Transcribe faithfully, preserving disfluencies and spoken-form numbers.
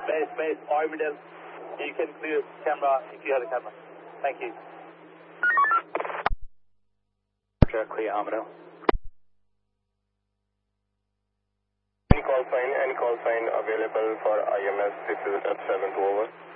Base, base, orbital. You can clear camera if you have a camera. Thank you. Clear Armadale. Any call sign, any call sign available for I M S, this is at seven two over.